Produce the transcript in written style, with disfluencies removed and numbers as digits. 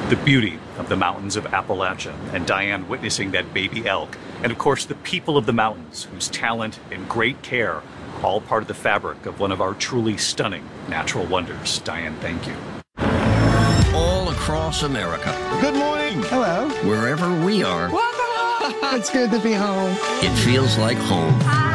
The beauty of the mountains of Appalachia, and Diane witnessing that baby elk, and of course the people of the mountains whose talent and great care are all part of the fabric of one of our truly stunning natural wonders. Diane, thank you. All across America. Good morning. Hello. Wherever we are. It's good to be home. It feels like home.